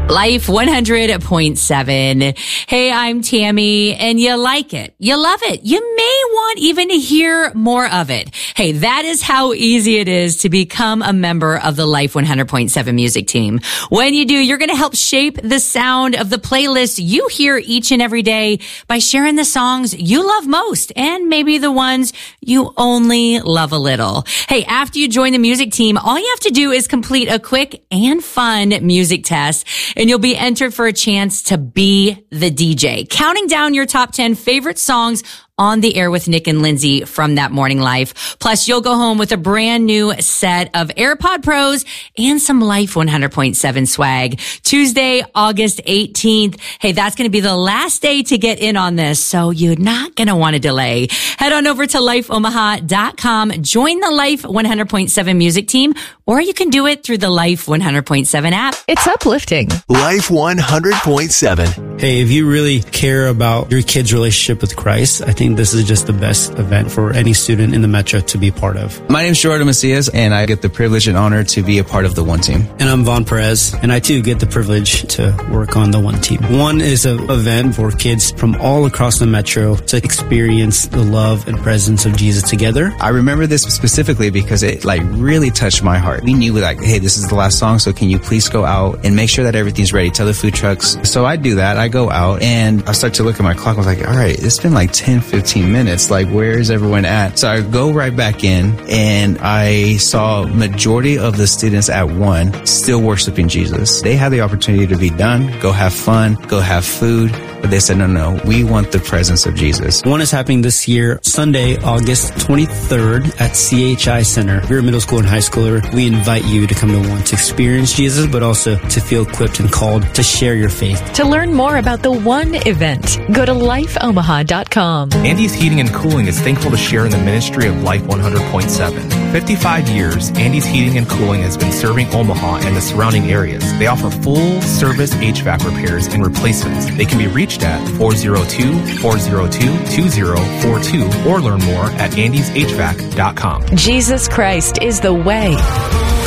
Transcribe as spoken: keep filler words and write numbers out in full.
Life one hundred point seven. Hey, I'm Tammy, and you like it. You love it. You may want even to hear more of it. Hey, that is how easy it is to become a member of the Life one hundred point seven music team. When you do, you're going to help shape the sound of the playlist you hear each and every day by sharing the songs you love most and maybe the ones you only love a little. Hey, after you join the music team, all you have to do is complete a quick and fun music test, and you'll be entered for a chance to be the D J, counting down your top ten favorite songs on the air with Nick and Lindsay from That Morning Life. Plus, you'll go home with a brand new set of AirPod Pros and some Life one hundred point seven swag. Tuesday, August eighteenth. Hey, that's going to be the last day to get in on this, so you're not going to want to delay. Head on over to life omaha dot com. Join the Life one hundred point seven music team, or you can do it through the Life one hundred point seven app. It's uplifting. Life one hundred point seven. Hey, if you really care about your kid's relationship with Christ, I think this is just the best event for any student in the Metro to be part of. My name is Jordan Macias, and I get the privilege and honor to be a part of the One Team. And I'm Vaughn Perez, and I too get the privilege to work on the One Team. One is an event for kids from all across the Metro to experience the love and presence of Jesus together. I remember this specifically because it like really touched my heart. We knew like, hey, this is the last song, so can you please go out and make sure that everything's ready? Tell the food trucks. So I do that. I go out and I start to look at my clock. I was like, all right, it's been like ten, fifteen minutes. Like, where is everyone at? So I go right back in and I saw majority of the students at one still worshiping Jesus. They had the opportunity to be done, go have fun, go have food. But they said, no, no, we want the presence of Jesus. One is happening this year, Sunday, August twenty-third at C H I Center. If you're a middle school and high schooler, we invite you to come to one to experience Jesus, but also to feel equipped and called to share your faith. To learn more about the One event, go to life omaha dot com. Andy's Heating and Cooling is thankful to share in the ministry of Life one hundred point seven. fifty-five years, Andy's Heating and Cooling has been serving Omaha and the surrounding areas. They offer full-service H V A C repairs and replacements. They can be reached at four oh two, four oh two, two oh four two or learn more at andys h v a c dot com. Jesus Christ is the way.